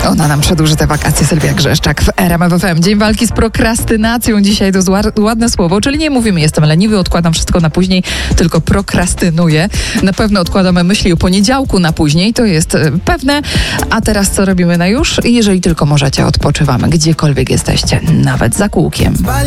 Ona nam przedłuży te wakacje. Sylwia Grzeszczak w RMF FM. Dzień walki z prokrastynacją. Dzisiaj to ładne słowo, czyli nie mówimy jestem leniwy, odkładam wszystko na później, tylko prokrastynuję. Na pewno odkładamy myśli o poniedziałku na później, to jest pewne. A teraz co robimy na już? Jeżeli tylko możecie, odpoczywamy, gdziekolwiek jesteście, nawet za kółkiem.